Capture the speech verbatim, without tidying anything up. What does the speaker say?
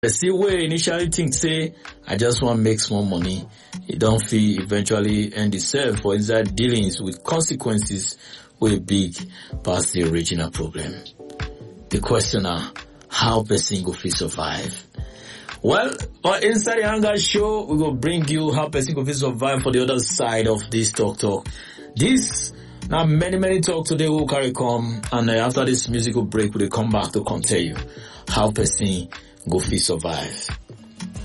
see where initially think say, I just want to make small money. You don't feel eventually end itself for inside dealings with consequences way big past the original problem. The question are, how person go fit survive? Well, on Inside the Hunger Show, we will bring you how person go fit survive for the other side of this talk talk. This, now many, many talk today will carry come, and uh, after this musical break, we'll come back to come tell you how person go fit survive.